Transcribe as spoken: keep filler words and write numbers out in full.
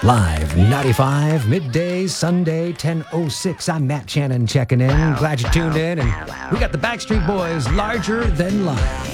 Live ninety-five, midday, Sunday, ten oh six. I'm Matt Shannon checking in. Glad you tuned in. And we got the Backstreet Boys, Larger Than Life.